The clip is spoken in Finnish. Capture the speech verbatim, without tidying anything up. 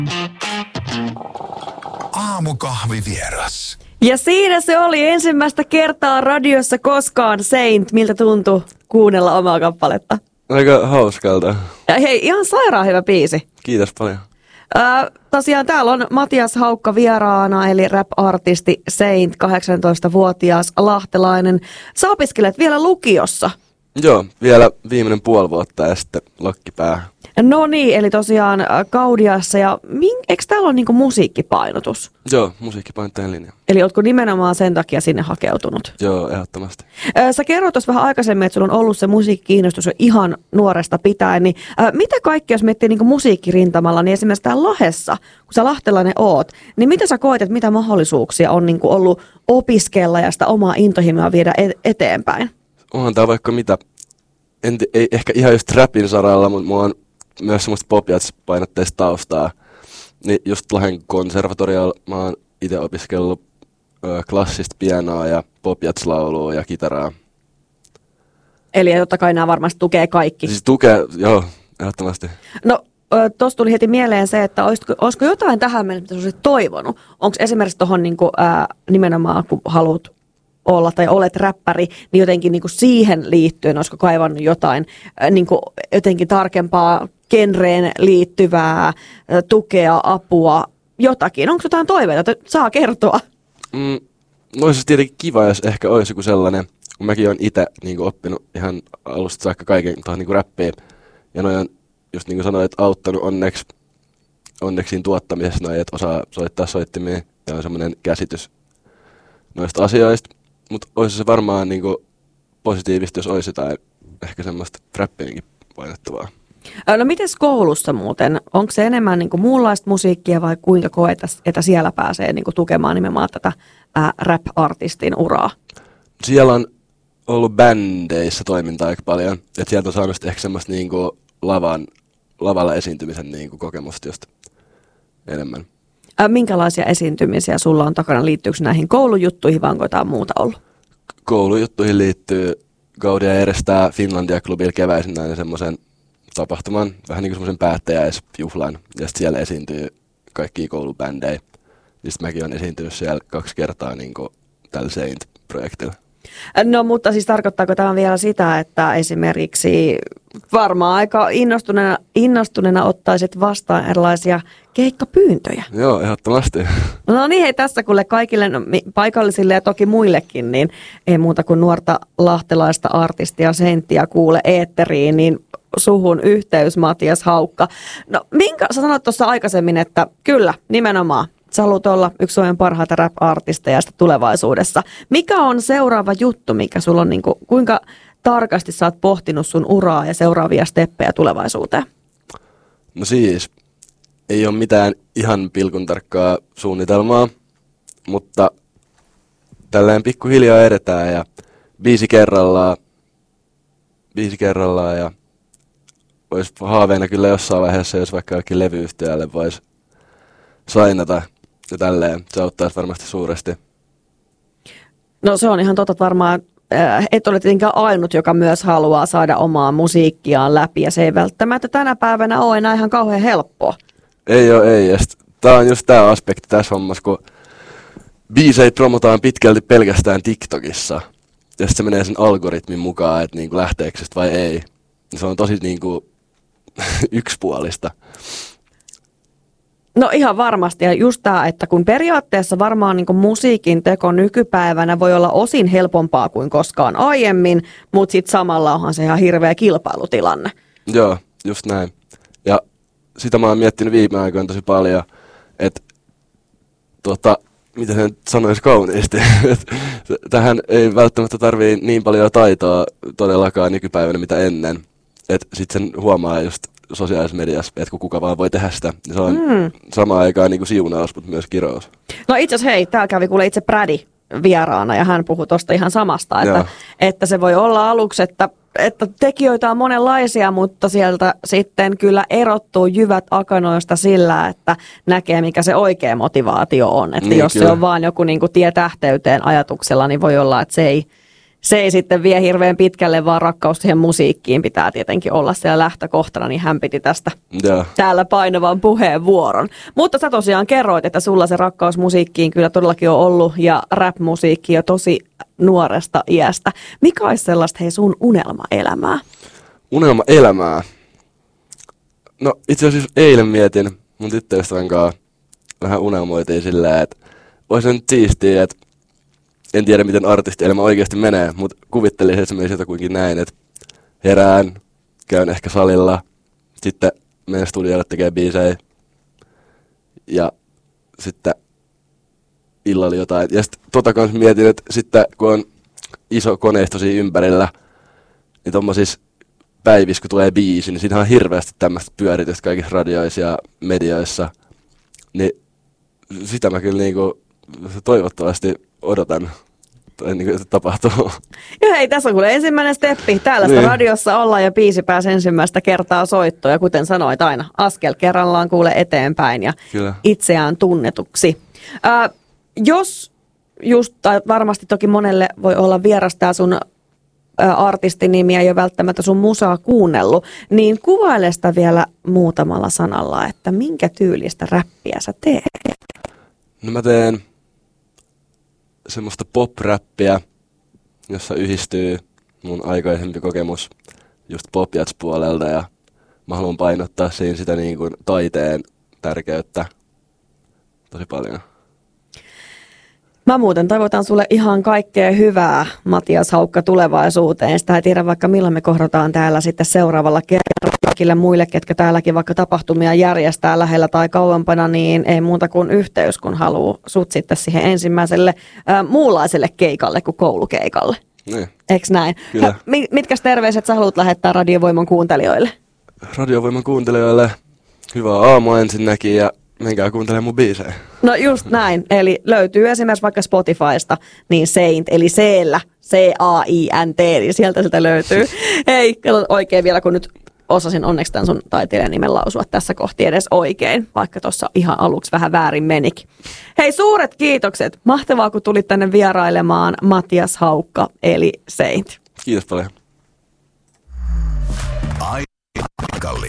Aamukahvivieras. Ja siinä se oli ensimmäistä kertaa radiossa koskaan Saint. Miltä tuntui kuunnella omaa kappaletta? Aika hauskalta. Ja hei, ihan sairaan hyvä biisi. Kiitos paljon. Öö, tosiaan täällä on Matias Haukka vieraana, eli rap-artisti Saint, kahdeksantoistavuotias lahtelainen. Sä opiskelet vielä lukiossa. Joo, vielä viimeinen puoli vuotta ja sitten lokkipäähän. No niin, eli tosiaan Gaudiassa. Ja min, eikö täällä ole niinku musiikkipainotus? Joo, musiikkipainotteinen linja. Eli ootko nimenomaan sen takia sinne hakeutunut? Joo, ehdottomasti. Sä kerroit tuossa vähän aikaisemmin, että sulla on ollut se musiikkikiinnostus jo ihan nuoresta pitäen. Niin, ää, mitä kaikki, jos miettii niinku musiikkirintamalla, niin esimerkiksi täällä Lahdessa, kun sä lahtelainen oot, niin mitä sä koet, että mitä mahdollisuuksia on niinku ollut opiskella ja sitä omaa intohimoa viedä eteenpäin? Onhan tää vaikka mitä, en, ei ehkä ihan just rapin saralla, mutta mulla on myös semmoista pop-jazz-painotteista taustaa. Niin just Lahden konservatorialla mä oon itse opiskellut ö, klassista pianoa ja pop-jazz-laulua ja kitaraa. Eli totta kai nämä varmasti tukee kaikki. Siis tukee, joo, ehdottomasti. No, tuossa tuli heti mieleen se, että olisiko, olisiko jotain tähän mennessä, mitä sä olisit toivonut? Onko esimerkiksi tuohon niinku, ää, nimenomaan, kun haluat olla tai olet räppäri, niin jotenkin niinku siihen liittyen, olisiko kaivannut jotain ää, niinku jotenkin tarkempaa genreen liittyvää ää, tukea, apua, jotakin? Onko jotain toiveita, että saa kertoa? Mm, no olisi tietenkin kiva, jos ehkä olisi joku sellainen, kun mäkin olen itse niin oppinut ihan alusta saakka kaiken tuohon niin räppiin. Ja noin on, just niin kuin sanoin, että auttanut onneksi, onneksi siinä tuottamisessa noin, että osaa soittaa soittimia ja on semmoinen käsitys noista asioista. Mutta olisi se varmaan niin kuin positiivista, jos olisi jotain ehkä semmoista räppiinkin painottavaa. No mites koulussa muuten? Onko se enemmän niin kuin muunlaista musiikkia vai kuinka koet, että siellä pääsee niin kuin tukemaan nimenomaan tätä ää, rap-artistin uraa? Siellä on ollut bändeissä toimintaa aika paljon. Et sieltä on saanut ehkä semmoista niin kuin lavan, lavalla esiintymisen niin kuin kokemusta just enemmän. Ää, minkälaisia esiintymisiä sulla on takana? Liittyykö näihin koulujuttuihin vai onko jotain muuta ollut? Koulujuttuihin liittyy Gaudia järjestää Finlandia-klubilla keväisin näin semmoisen tapahtuman, vähän niin kuin semmoisen päättäjäisjuhlan, ja sitten siellä esiintyy kaikkia koulubändejä. Ja sitten mäkin olen esiintynyt siellä kaksi kertaa niin kuin tällä Saint-projektilla. No mutta siis tarkoittaako tämä vielä sitä, että esimerkiksi varmaan aika innostuneena, innostuneena ottaisit vastaan erilaisia keikkapyyntöjä? Joo, ehdottomasti. No niin, hei tässä kuule kaikille no, paikallisille ja toki muillekin, niin ei muuta kuin nuorta lahtelaista artistia Saintia kuule eetteriin, niin suhun yhteys Matias Haukka. No minkä, sä sanoit tuossa aikaisemmin, että kyllä, nimenomaan. Sä haluat olla yksi Suomen parhaita rap-artisteja tulevaisuudessa. Mikä on seuraava juttu, mikä sulla on, niin kuin, kuinka tarkasti sä oot pohtinut sun uraa ja seuraavia steppejä tulevaisuuteen? No siis, ei ole mitään ihan pilkun tarkkaa suunnitelmaa, mutta tälleen pikkuhiljaa edetään ja biisi kerrallaan, biisi kerrallaan ja olisi haaveena kyllä jossain vaiheessa, jos vaikka jollekin levyyhtiölle voisi sainata ja tälleen. Se auttaisi varmasti suuresti. No se on ihan totta, että varmaan äh, et ole tietenkään ainut, joka myös haluaa saada omaa musiikkiaan läpi. Ja se ei välttämättä tänä päivänä ole enää ihan kauhean helppoa. Ei ole, ei. Tämä on just tämä aspekti tässä hommassa, kun biisejä promotaan pitkälti pelkästään TikTokissa. Ja sitten se menee sen algoritmin mukaan, että niinku lähteekö se vai ei. Se on tosi niinku yksipuolista. No ihan varmasti. Ja just tämä, että kun periaatteessa varmaan niin kuin musiikin teko nykypäivänä voi olla osin helpompaa kuin koskaan aiemmin, mutta sitten samalla onhan se ihan hirveä kilpailutilanne. Joo, just näin. Ja sitä mä oon miettinyt viime aikoina tosi paljon, että tota, mitä sen sanoisi kauniisti, että tähän ei välttämättä tarvii niin paljon taitoa todellakaan nykypäivänä mitä ennen. Että sitten sen huomaa just sosiaalisessa mediassa, että kun kuka vaan voi tehdä sitä, niin se on mm. samaan aikaan niin kuin siunaus, mutta myös kirous. No itse asiassa hei, täällä kävi kuule itse Brady vieraana ja hän puhui tuosta ihan samasta, että, että se voi olla aluksi, että, että tekijöitä on monenlaisia, mutta sieltä sitten kyllä erottuu jyvät akanoista sillä, että näkee mikä se oikea motivaatio on. Että niin, jos kyllä. Se on vaan joku niin kuin tie tähteyteen ajatuksella, niin voi olla, että se ei se ei sitten vie hirveän pitkälle, vaan rakkaus siihen musiikkiin pitää tietenkin olla siellä lähtökohtana, niin hän piti tästä yeah. täällä painavan puheenvuoron. Mutta sä tosiaan kerroit, että sulla se rakkaus musiikkiin kyllä todellakin on ollut ja rap-musiikki jo tosi nuoresta iästä. Mikä olisi sellaista hei sun unelmaelämää? Unelmaelämää? No itse asiassa eilen mietin mun tyttöystävän kanssa vähän unelmoitiin silleen, että olisi nyt siistiä, että en tiedä miten artistielämä oikeasti menee, mutta kuvittelisin, että se menisi jotakuinkin näin, että herään, käyn ehkä salilla, sitten menen studiolle tekee biisejä ja sitten illalla jotain. Ja sitten tota kanssa mietin, että sitten kun on iso koneisto siinä ympärillä, niin tommosissa päivissä kun tulee biisi, niin siinä on hirveästi tämmöistä pyöritystä kaikissa radioissa ja medioissa. Niin sitä mä kyllä niinku toivottavasti odotan, tai niinku, että tapahtuu. Ja hei, tässä on kuule ensimmäinen steppi. Täällä niin. radiossa ollaan ja biisi pääsi ensimmäistä kertaa soittoon. Ja kuten sanoit aina, askel kerrallaan kuule eteenpäin ja kyllä. itseään tunnetuksi. Äh, jos just, tai varmasti toki monelle voi olla vierasta sun artistinimiä ei ole välttämättä sun musaa kuunnellut, niin kuvaile sitä vielä muutamalla sanalla, että minkä tyylistä räppiä sä teet? No mä teen semmoista pop-räppiä, jossa yhdistyy mun aikaisempi kokemus just pop-jats-puolelta ja mä haluan painottaa siinä sitä niin kuin taiteen tärkeyttä tosi paljon. Mä muuten toivotan sulle ihan kaikkea hyvää, Matias Haukka, tulevaisuuteen. Sitä ei tiedä vaikka milloin me kohdataan täällä sitten seuraavalla kerralla. Kaikille muille, ketkä täälläkin vaikka tapahtumia järjestää lähellä tai kauempana, niin ei muuta kuin yhteys, kun haluaa sut sitten siihen ensimmäiselle äh, muunlaiselle keikalle kuin koulukeikalle. Niin. Eiks näin? Kyllä. Mitkäs terveiset sä haluat lähettää Radiovoiman kuuntelijoille? Radiovoiman kuuntelijoille hyvää aamua ensinnäkin ja menkää kuuntelemaan mun biisejä. No just näin. Eli löytyy esimerkiksi vaikka Spotifysta, niin Saint, eli C-llä, C A I N T, eli sieltä sitä löytyy. Hei, oikein vielä, kun nyt osasin onneksi tämän sun taiteilijan nimen lausua tässä kohti edes oikein, vaikka tuossa ihan aluksi vähän väärin menikin. Hei, suuret kiitokset. Mahtavaa, kun tulit tänne vierailemaan, Matias Haukka, eli Saint. Kiitos paljon. Ai Kalli.